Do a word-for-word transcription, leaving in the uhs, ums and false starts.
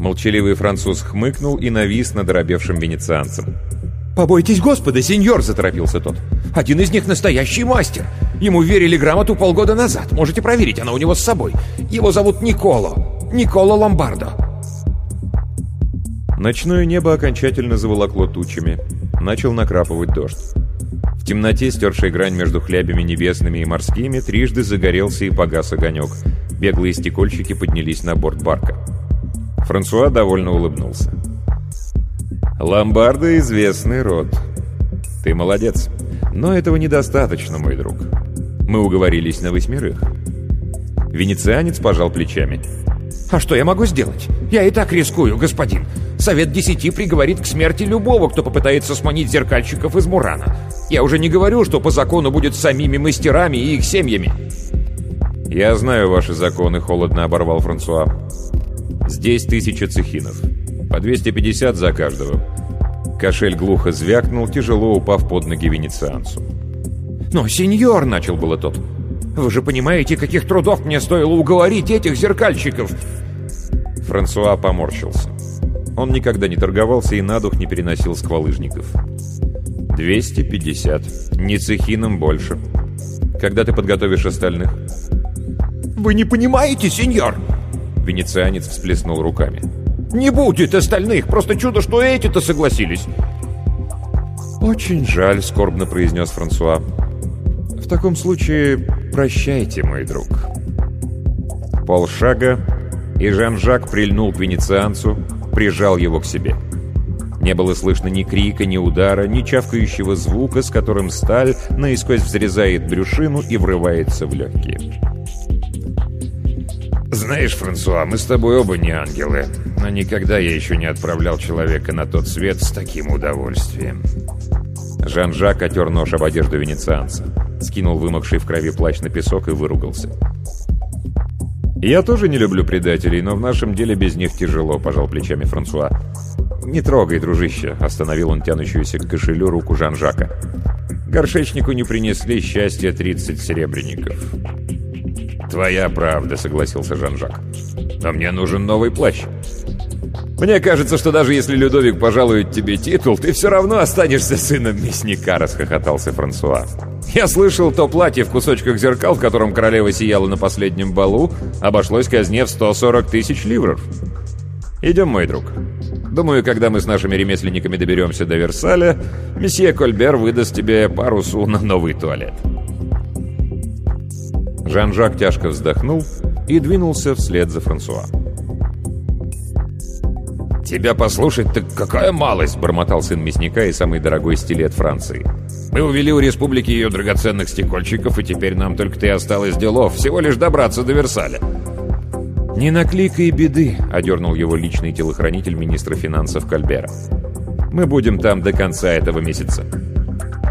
Молчаливый француз хмыкнул и навис над оробевшим венецианцем. «Побойтесь Господа, сеньор!» — заторопился тот. «Один из них настоящий мастер. Ему верили грамоту полгода назад. Можете проверить, она у него с собой. Его зовут Николо. Николо Ломбардо». Ночное небо окончательно заволокло тучами. Начал накрапывать дождь. В темноте, стершей грань между хлябями небесными и морскими, трижды загорелся и погас огонек. Беглые стекольщики поднялись на борт барка. Франсуа довольно улыбнулся. «Ломбардо — известный род. Ты молодец. Но этого недостаточно, мой друг. Мы уговорились на восьмерых». Венецианец пожал плечами. «А что я могу сделать? Я и так рискую, господин. Совет десяти приговорит к смерти любого, кто попытается сманить зеркальщиков из Мурана. Я уже не говорю, что по закону будет с самими мастерами и их семьями». «Я знаю ваши законы», — холодно оборвал Франсуа. «Здесь тысяча цехинов. По двести пятьдесят за каждого». Кошель глухо звякнул, тяжело упав под ноги венецианцу. «Но, сеньор», — начал было тот, — «вы же понимаете, каких трудов мне стоило уговорить этих зеркальщиков». Франсуа поморщился. Он никогда не торговался и на дух не переносил сквалыжников. «двести пятьдесят. Не цехином больше. Когда ты подготовишь остальных?» «Вы не понимаете, сеньор!» Венецианец всплеснул руками. «Не будет остальных! Просто чудо, что эти-то согласились!» «Очень жаль», — скорбно произнес Франсуа. «В таком случае прощайте, мой друг». Полшага, и Жан-Жак прильнул к венецианцу, прижал его к себе. Не было слышно ни крика, ни удара, ни чавкающего звука, с которым сталь наискось взрезает брюшину и врывается в легкие. «Знаешь, Франсуа, мы с тобой оба не ангелы, но никогда я еще не отправлял человека на тот свет с таким удовольствием». Жан-Жак отер нож об одежду венецианца, скинул вымокший в крови плащ на песок и выругался. «Я тоже не люблю предателей, но в нашем деле без них тяжело», — пожал плечами Франсуа. «Не трогай, дружище», — остановил он тянущуюся к кошелю руку Жан-Жака. «Горшечнику не принесли счастья тридцать серебряников». «Твоя правда», — согласился Жан-Жак. «Но мне нужен новый плащ». «Мне кажется, что даже если Людовик пожалует тебе титул, ты все равно останешься сыном мясника», — расхохотался Франсуа. «Я слышал, то платье в кусочках зеркал, в котором королева сияла на последнем балу, обошлось казне в сто сорок тысяч ливров. Идем, мой друг. Думаю, когда мы с нашими ремесленниками доберемся до Версаля, месье Кольбер выдаст тебе пару су на новый туалет». Жан-Жак тяжко вздохнул и двинулся вслед за Франсуа. «Тебя послушать, так какая малость!» — бормотал сын мясника и самый дорогой стилет Франции. «Мы увели у республики ее драгоценных стекольщиков, и теперь нам только-то и осталось делов, всего лишь добраться до Версаля». «Не накликай беды», — одернул его личный телохранитель министра финансов Кольбера. «Мы будем там до конца этого месяца.